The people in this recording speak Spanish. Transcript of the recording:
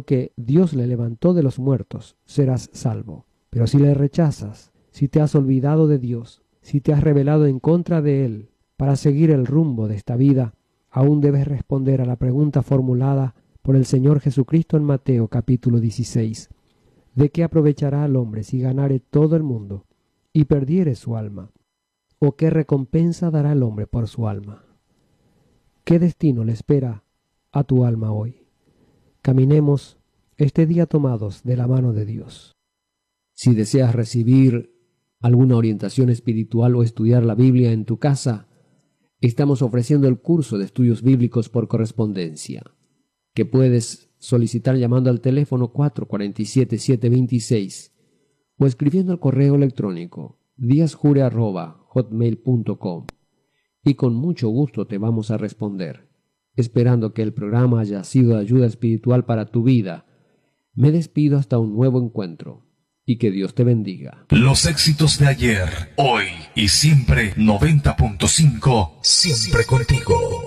que Dios le levantó de los muertos, serás salvo. Pero si le rechazas, si te has olvidado de Dios, si te has rebelado en contra de Él para seguir el rumbo de esta vida, aún debes responder a la pregunta formulada por el Señor Jesucristo en Mateo capítulo 16. ¿De qué aprovechará al hombre si ganare todo el mundo y perdiere su alma? ¿O qué recompensa dará el hombre por su alma? ¿Qué destino le espera a tu alma hoy? Caminemos este día tomados de la mano de Dios. Si deseas recibir alguna orientación espiritual o estudiar la Biblia en tu casa, estamos ofreciendo el curso de estudios bíblicos por correspondencia, que puedes solicitar llamando al teléfono 447-726 o escribiendo al correo electrónico diasjure@hotmail.com, y con mucho gusto te vamos a responder. Esperando que el programa haya sido de ayuda espiritual para tu vida, me despido hasta un nuevo encuentro. Y que Dios te bendiga. Los éxitos de ayer, hoy y siempre 90.5, siempre contigo.